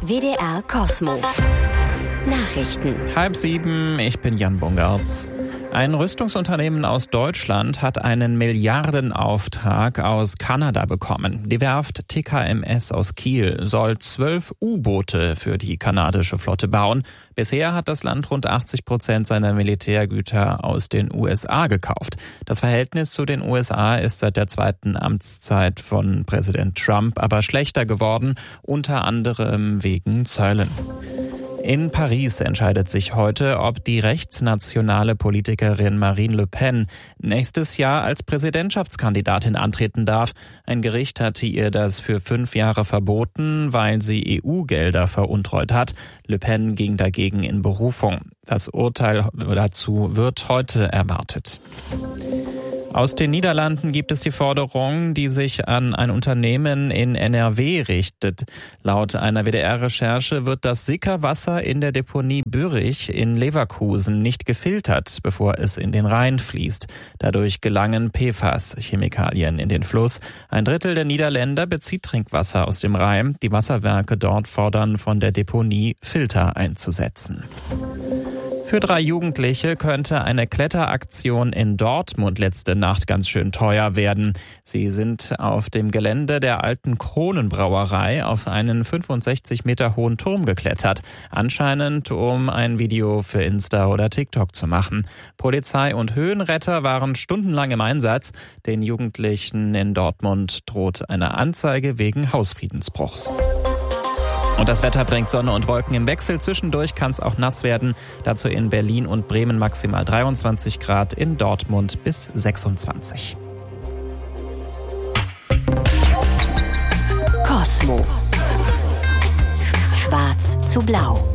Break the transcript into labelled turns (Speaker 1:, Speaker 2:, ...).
Speaker 1: WDR Cosmo. Nachrichten.
Speaker 2: 6:30, ich bin Jan Bungartz. Ein Rüstungsunternehmen aus Deutschland hat einen Milliardenauftrag aus Kanada bekommen. Die Werft TKMS aus Kiel soll 12 U-Boote für die kanadische Flotte bauen. Bisher hat das Land rund 80% seiner Militärgüter aus den USA gekauft. Das Verhältnis zu den USA ist seit der zweiten Amtszeit von Präsident Trump aber schlechter geworden, unter anderem wegen Zöllen. In Paris entscheidet sich heute, ob die rechtsnationale Politikerin Marine Le Pen nächstes Jahr als Präsidentschaftskandidatin antreten darf. Ein Gericht hatte ihr das für 5 Jahre verboten, weil sie EU-Gelder veruntreut hat. Le Pen ging dagegen in Berufung. Das Urteil dazu wird heute erwartet. Aus den Niederlanden gibt es die Forderung, die sich an ein Unternehmen in NRW richtet. Laut einer WDR-Recherche wird das Sickerwasser in der Deponie Bürich in Leverkusen nicht gefiltert, bevor es in den Rhein fließt. Dadurch gelangen PFAS-Chemikalien in den Fluss. 1/3 der Niederländer bezieht Trinkwasser aus dem Rhein. Die Wasserwerke dort fordern von der Deponie, Filter einzusetzen. Für 3 Jugendliche könnte eine Kletteraktion in Dortmund letzte Nacht ganz schön teuer werden. Sie sind auf dem Gelände der alten Kronenbrauerei auf einen 65 Meter hohen Turm geklettert. Anscheinend, um ein Video für Insta oder TikTok zu machen. Polizei und Höhenretter waren stundenlang im Einsatz. Den Jugendlichen in Dortmund droht eine Anzeige wegen Hausfriedensbruchs. Und das Wetter bringt Sonne und Wolken im Wechsel. Zwischendurch kann es auch nass werden. Dazu in Berlin und Bremen maximal 23 Grad, in Dortmund bis 26.
Speaker 1: Cosmo. Schwarz zu blau.